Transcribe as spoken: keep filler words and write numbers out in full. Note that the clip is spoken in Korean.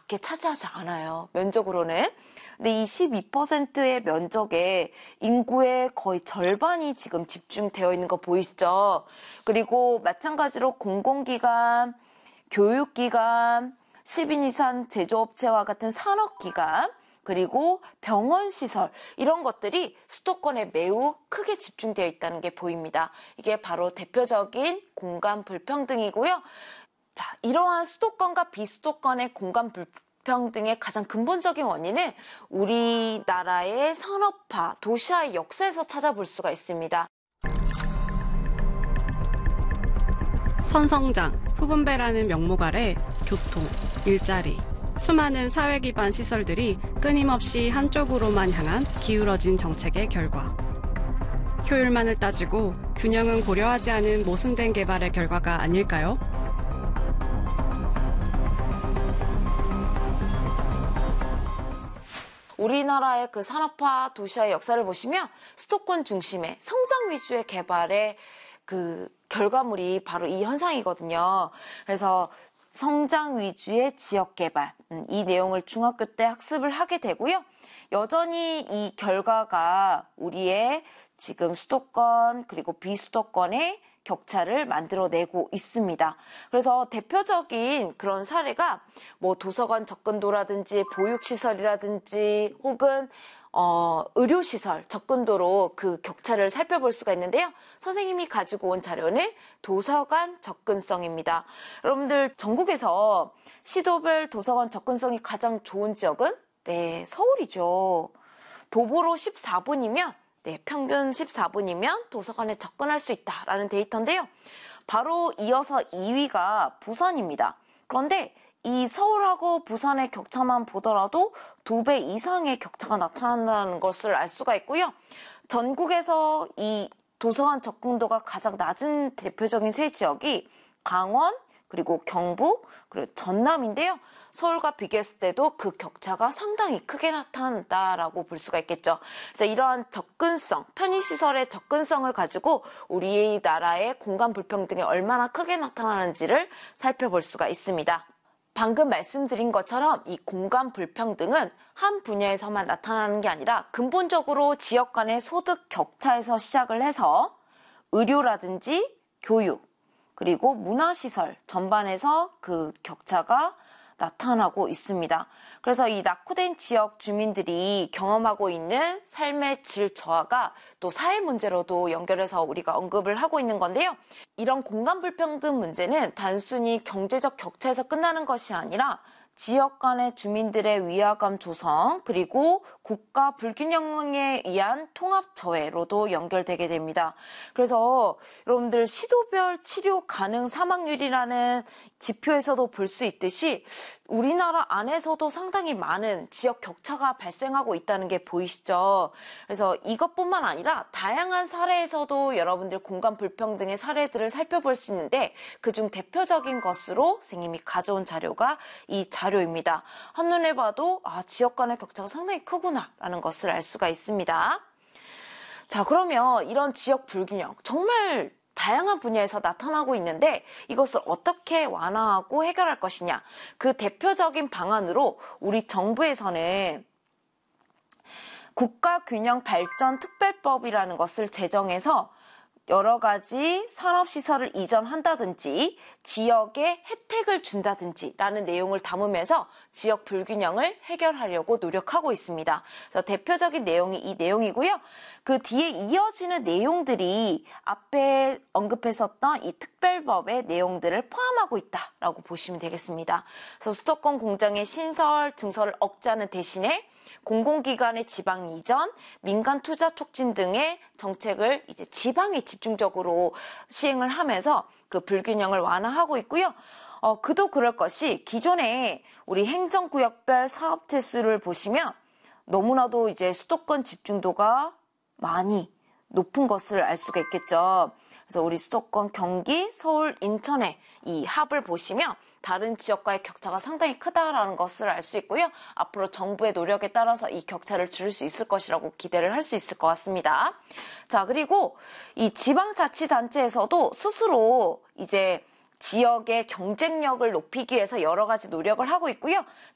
밖에 차지하지 않아요. 면적으로는. 근데 이 십이 퍼센트의 면적에 인구의 거의 절반이 지금 집중되어 있는 거 보이시죠? 그리고 마찬가지로 공공기관, 교육기관, 십 인 이상 제조업체와 같은 산업기관, 그리고 병원시설 이런 것들이 수도권에 매우 크게 집중되어 있다는 게 보입니다. 이게 바로 대표적인 공간 불평등이고요. 자, 이러한 수도권과 비수도권의 공간 불평등의 가장 근본적인 원인은 우리나라의 산업화, 도시화의 역사에서 찾아볼 수가 있습니다. 선성장, 후분배라는 명목 아래 교통, 일자리, 수많은 사회 기반 시설들이 끊임없이 한쪽으로만 향한 기울어진 정책의 결과. 효율만을 따지고 균형은 고려하지 않은 모순된 개발의 결과가 아닐까요? 우리나라의 그 산업화, 도시화의 역사를 보시면 수도권 중심의 성장 위주의 개발의 그 결과물이 바로 이 현상이거든요. 그래서 성장 위주의 지역 개발, 이 내용을 중학교 때 학습을 하게 되고요. 여전히 이 결과가 우리의 지금 수도권 그리고 비수도권의 격차를 만들어내고 있습니다. 그래서 대표적인 그런 사례가 뭐 도서관 접근도라든지 보육시설이라든지 혹은 어, 의료시설 접근도로 그 격차를 살펴볼 수가 있는데요. 선생님이 가지고 온 자료는 도서관 접근성입니다. 여러분들 전국에서 시도별 도서관 접근성이 가장 좋은 지역은 네, 서울이죠. 도보로 십사 분이면 네, 평균 십사 분이면 도서관에 접근할 수 있다라는 데이터인데요. 바로 이어서 이 위가 부산입니다. 그런데 이 서울하고 부산의 격차만 보더라도 두 배 이상의 격차가 나타난다는 것을 알 수가 있고요. 전국에서 이 도서관 접근도가 가장 낮은 대표적인 세 지역이 강원, 그리고 경북, 그리고 전남인데요. 서울과 비교했을 때도 그 격차가 상당히 크게 나타난다라고 볼 수가 있겠죠. 그래서 이러한 접근성, 편의시설의 접근성을 가지고 우리나라의 공간 불평등이 얼마나 크게 나타나는지를 살펴볼 수가 있습니다. 방금 말씀드린 것처럼 이 공간 불평등은 한 분야에서만 나타나는 게 아니라 근본적으로 지역 간의 소득 격차에서 시작을 해서 의료라든지 교육, 그리고 문화시설 전반에서 그 격차가 나타나고 있습니다. 그래서 이 낙후된 지역 주민들이 경험하고 있는 삶의 질 저하가 또 사회 문제로도 연결해서 우리가 언급을 하고 있는 건데요. 이런 공간 불평등 문제는 단순히 경제적 격차에서 끝나는 것이 아니라 지역 간의 주민들의 위화감 조성, 그리고 국가 불균형에 의한 통합 저해로도 연결되게 됩니다. 그래서 여러분들 시도별 치료 가능 사망률이라는 지표에서도 볼 수 있듯이 우리나라 안에서도 상당히 많은 지역 격차가 발생하고 있다는 게 보이시죠? 그래서 이것뿐만 아니라 다양한 사례에서도 여러분들 공간 불평등의 사례들을 살펴볼 수 있는데 그중 대표적인 것으로 선생님이 가져온 자료가 이 자료입니다. 한눈에 봐도 아, 지역 간의 격차가 상당히 크구나 라는 것을 알 수가 있습니다. 자, 그러면 이런 지역 불균형 정말 다양한 분야에서 나타나고 있는데 이것을 어떻게 완화하고 해결할 것이냐. 그 대표적인 방안으로 우리 정부에서는 국가균형발전특별법이라는 것을 제정해서 여러 가지 산업시설을 이전한다든지 지역에 혜택을 준다든지 라는 내용을 담으면서 지역 불균형을 해결하려고 노력하고 있습니다. 그래서 대표적인 내용이 이 내용이고요. 그 뒤에 이어지는 내용들이 앞에 언급했었던 이 특별법의 내용들을 포함하고 있다라고 보시면 되겠습니다. 그래서 수도권 공장의 신설, 증설을 억제하는 대신에 공공기관의 지방 이전, 민간 투자 촉진 등의 정책을 이제 지방에 집중적으로 시행을 하면서 그 불균형을 완화하고 있고요. 어, 그도 그럴 것이 기존에 우리 행정구역별 사업체 수를 보시면 너무나도 이제 수도권 집중도가 많이 높은 것을 알 수가 있겠죠. 그래서 우리 수도권 경기, 서울, 인천의 이 합을 보시면 다른 지역과의 격차가 상당히 크다라는 것을 알 수 있고요. 앞으로 정부의 노력에 따라서 이 격차를 줄일 수 있을 것이라고 기대를 할 수 있을 것 같습니다. 자, 그리고 이 지방자치단체에서도 스스로 이제 지역의 경쟁력을 높이기 위해서 여러 가지 노력을 하고 있고요.